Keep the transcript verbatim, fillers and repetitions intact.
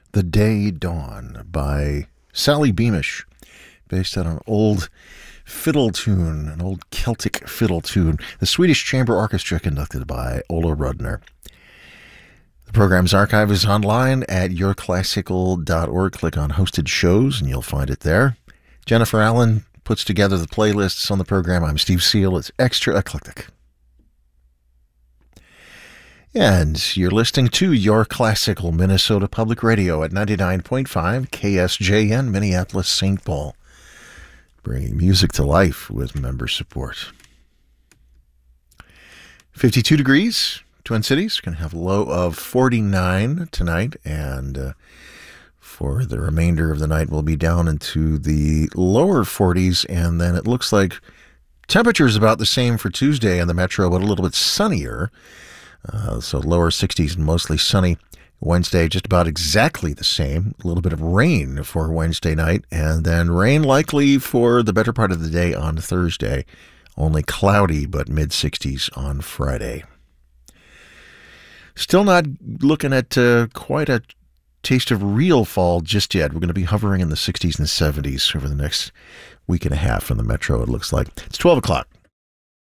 The Day Dawn by Sally Beamish, based on an old fiddle tune, an old Celtic fiddle tune. The Swedish Chamber Orchestra conducted by Ola Rudner. The program's archive is online at your classical dot org. Click on hosted shows and you'll find it there. Jennifer Allen puts together the playlists on the program. I'm Steve Seal. It's extra eclectic. And you're listening to Your Classical Minnesota Public Radio at ninety-nine point five K S J N, Minneapolis, Saint Paul, bringing music to life with member support. fifty-two degrees, Twin Cities. Going to have a low of forty-nine tonight, and uh, for the remainder of the night, we'll be down into the lower forties, and then it looks like temperature is about the same for Tuesday in the metro, but a little bit sunnier. Uh, so lower sixties and mostly sunny. Wednesday, just about exactly the same. A little bit of rain for Wednesday night, and then rain likely for the better part of the day on Thursday. Only cloudy, but mid-sixties on Friday. Still not looking at uh, quite a taste of real fall just yet. We're going to be hovering in the sixties and seventies over the next week and a half in the metro, it looks like. It's twelve o'clock.